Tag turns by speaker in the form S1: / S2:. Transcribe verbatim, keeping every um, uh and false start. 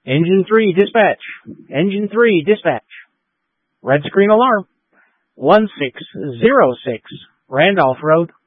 S1: Engine three, dispatch. Engine three, dispatch. Red screen alarm. one six zero six Randolph Road.